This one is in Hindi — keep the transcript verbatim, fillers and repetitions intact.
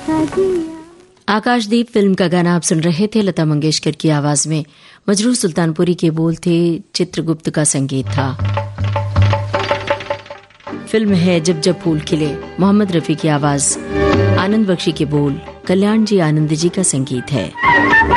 आकाशदीप फिल्म का गाना आप सुन रहे थे। लता मंगेशकर की आवाज में मजरूह सुल्तानपुरी के बोल थे, चित्रगुप्त का संगीत था। फिल्म है जब जब फूल खिले, मोहम्मद रफी की आवाज, आनंद बख्शी के बोल, कल्याण जी आनंद जी का संगीत है।